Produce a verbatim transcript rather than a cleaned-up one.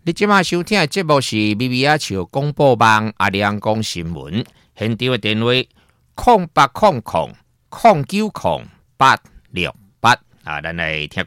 你即马收听的节目是咪咪仔笑广播网阿亮讲新闻，现场的电话空八空空空九空八六八啊，咱来听